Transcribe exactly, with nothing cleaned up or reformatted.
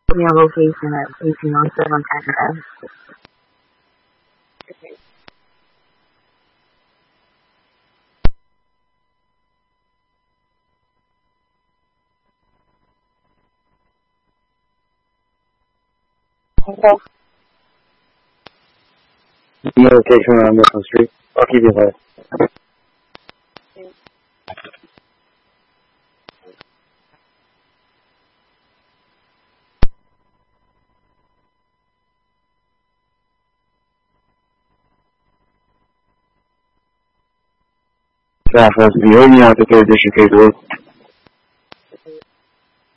Your location at eighteen oh seven Packard Ave. Okay. The location on Nicholson Street. I'll keep you there. Southwest View, you have the third district case.